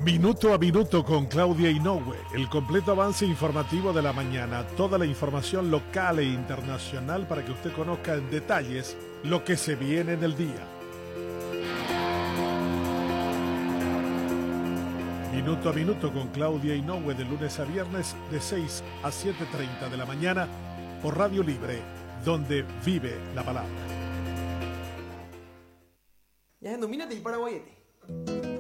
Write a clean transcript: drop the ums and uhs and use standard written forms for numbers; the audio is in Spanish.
Minuto a minuto con Claudia Inoue, el completo avance informativo de la mañana, toda la información local e internacional para que usted conozca en detalles lo que se viene en el día. Minuto a minuto con Claudia Inoue de lunes a viernes de 6 a 7:30 de la mañana por Radio Libre, donde vive la palabra. Ya, domínate el paraguayete.